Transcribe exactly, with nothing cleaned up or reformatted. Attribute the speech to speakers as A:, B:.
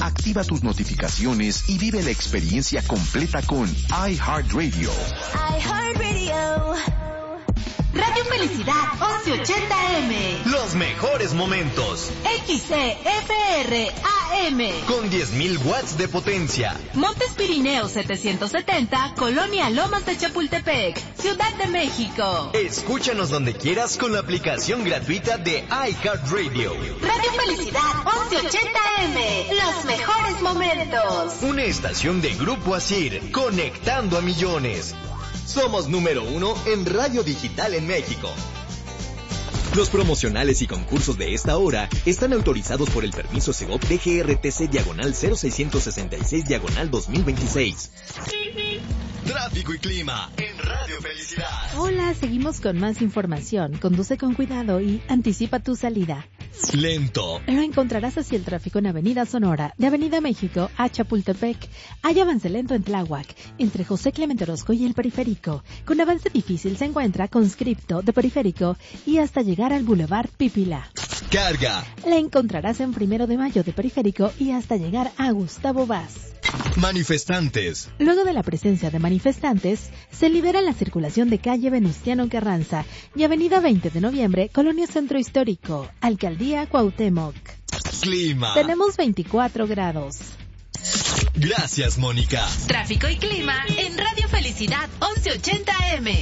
A: Activa tus notificaciones y vive la experiencia completa con iHeartRadio.
B: iHeartRadio. Radio Felicidad once ochenta eme.
C: Los mejores momentos.
B: X C F R A M.
C: Con diez mil watts de potencia.
B: Montes Pirineos setecientos setenta, Colonia Lomas de Chapultepec, Ciudad de México.
C: Escúchanos donde quieras con la aplicación gratuita de iHeartRadio.
B: Radio Felicidad once ochenta eme. Los mejores momentos.
C: Una estación de Grupo Asir, conectando a millones. Somos número uno en radio digital en México. Los promocionales y concursos de esta hora están autorizados por el permiso Segov D G R T C diagonal cero seiscientos sesenta y seis diagonal dos mil veintiséis. Tráfico y clima en Radio Felicidad.
D: Hola, seguimos con más información. Conduce con cuidado y anticipa tu salida.
C: Lento.
D: Lo encontrarás hacia el tráfico en Avenida Sonora, de Avenida México a Chapultepec. Hay avance lento en Tláhuac, entre José Clemente Orozco y el Periférico. Con avance difícil se encuentra Conscripto de Periférico y hasta llegar al Boulevard Pípila.
C: Carga.
D: La encontrarás en Primero de Mayo de Periférico y hasta llegar a Gustavo Vaz.
C: Manifestantes.
D: Luego de la presencia de manifestantes, se libera la circulación de calle Venustiano Carranza y Avenida veinte de Noviembre, Colonia Centro Histórico, Alcaldía Cuauhtémoc.
C: Clima.
D: Tenemos veinticuatro grados.
C: Gracias, Mónica.
B: Tráfico y clima en Radio Felicidad once ochenta eme.